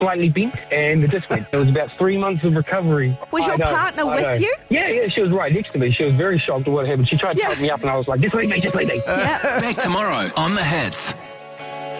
slightly bent, and it just went. It was about 3 months of recovery. Was your partner with you? Yeah, she was right next to me. She was very shocked at what happened. She tried to help me up, and I was like, just leave me. Back tomorrow on The Hits.